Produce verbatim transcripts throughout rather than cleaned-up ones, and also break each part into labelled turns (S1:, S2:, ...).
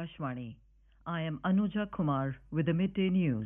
S1: Akashvani. I am Anuja Kumar with the midday news.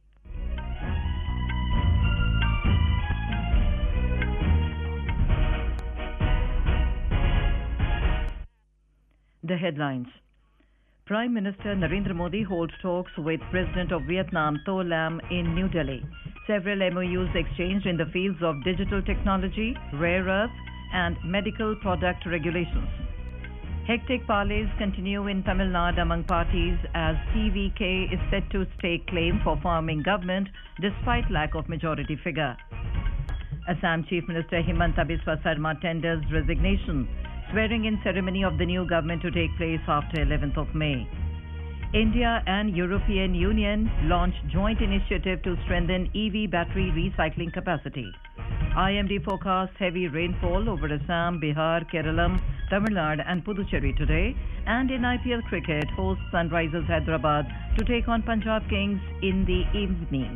S1: The headlines. Prime Minister Narendra Modi holds talks with President of Vietnam Tho Lam in New Delhi. Several M O Us exchanged in the fields of digital technology, rare earth, and medical product regulations. Hectic parleys continue in Tamil Nadu among parties as T V K is set to stake claim for forming government despite lack of majority figure. Assam Chief Minister Himanta Biswa Sarma tenders resignation. Swearing-in ceremony of the new government to take place after eleventh of May. India and European Union launch joint initiative to strengthen E V battery recycling capacity. I M D forecasts heavy rainfall over Assam, Bihar, Kerala, Tamil Nadu and Puducherry today. And in I P L cricket, hosts Sunrisers Hyderabad to take on Punjab Kings in the evening.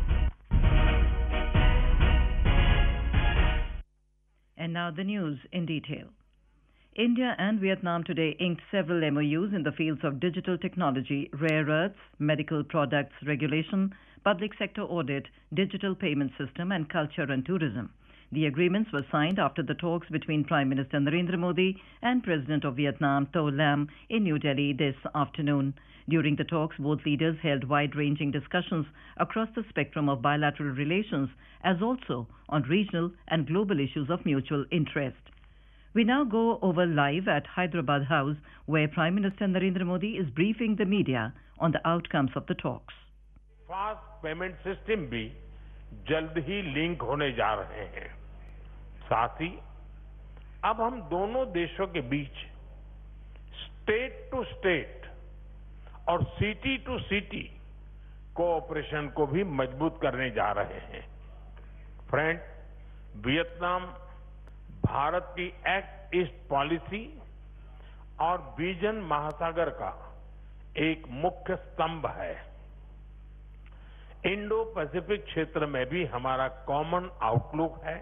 S1: And now the news in detail. India and Vietnam today inked several M O Us in the fields of digital technology, rare earths, medical products regulation, public sector audit, digital payment system and culture and tourism. The agreements were signed after the talks between Prime Minister Narendra Modi and President of Vietnam Tho Lam in New Delhi this afternoon. During the talks, both leaders held wide-ranging discussions across the spectrum of bilateral relations as also on regional and global issues of mutual interest. We now go over live at Hyderabad House, where Prime Minister Narendra Modi is briefing the media on the outcomes of the talks.
S2: Fast payment system भी जल्द ही link होने जा रहे हैं। साथ ही अब हम दोनों देशों के बीच स्टेट टू स्टेट और सिटी टू सिटी कोऑपरेशन को भी मजबूत करने जा रहे हैं। फ्रेंड, वियतनाम भारत की एक्ट ईस्ट पॉलिसी और विजन महासागर का एक मुख्य स्तंभ है। इंडो पैसिफिक क्षेत्र में भी हमारा कॉमन आउटलुक है।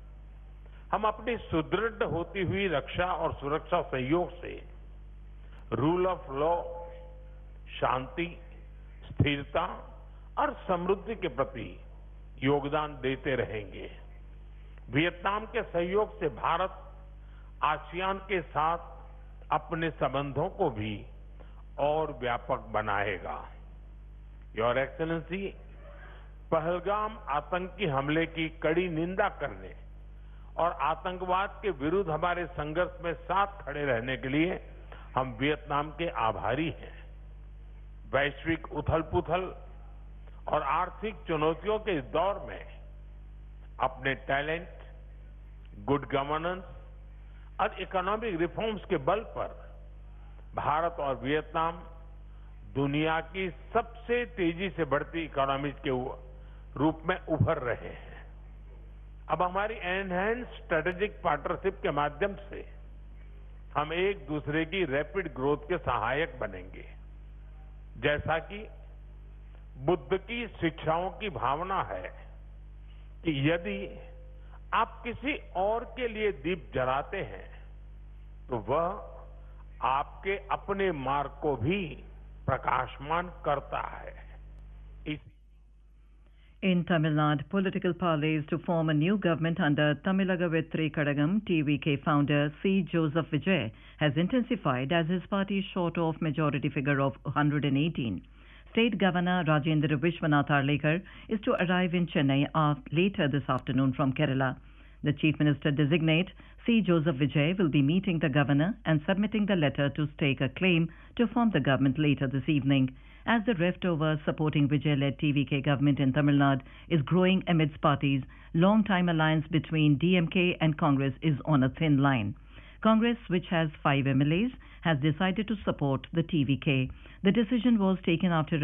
S2: हम अपनी सुदृढ़ होती हुई रक्षा और सुरक्षा सहयोग से रूल ऑफ लॉ, शांति, स्थिरता और समृद्धि के प्रति योगदान देते रहेंगे। वियतनाम के सहयोग से भारत आसियान के साथ अपने संबंधों को भी और व्यापक बनाएगा। योर एक्सेलेंसी, पहलगाम आतंकी हमले की कड़ी निंदा करने और आतंकवाद के विरुद्ध हमारे संघर्ष में साथ खड़े रहने के लिए हम वियतनाम के आभारी हैं। वैश्विक उथल-पुथल और आर्थिक चुनौतियों के इस दौर में अपने टैलेंट, गुड गवर्नेंस और इकोनॉमिक रिफॉर्म्स के बल पर भारत और वियतनाम दुनिया की सबसे तेजी से बढ़ती इकोनॉमीज के रूप में उभर रहे हैं। अब हमारी एनहांस स्ट्रेटेजिक पार्टनरशिप के माध्यम से हम एक दूसरे की रैपिड ग्रोथ के सहायक बनेंगे। जैसा कि बुद्ध की शिक्षाओं की भावना है कि यदि आप किसी और के लिए दीप जलाते हैं तो वह आपके अपने मार्ग को भी प्रकाशमान करता है। इस
S1: In Tamil Nadu, political parleys to form a new government under Tamilaga Vetri Kadagam, T V K founder C. Joseph Vijay has intensified as his party is short of majority figure of one hundred eighteen. State Governor Rajendra Vishwanath Arlekar is to arrive in Chennai later this afternoon from Kerala. The Chief Minister designate C. Joseph Vijay will be meeting the Governor and submitting the letter to stake a claim to form the government later this evening. As the rift over supporting Vijay-led T V K government in Tamil Nadu is growing amidst parties, long-time alliance between D M K and Congress is on a thin line. Congress, which has five M L As, has decided to support the T V K. The decision was taken after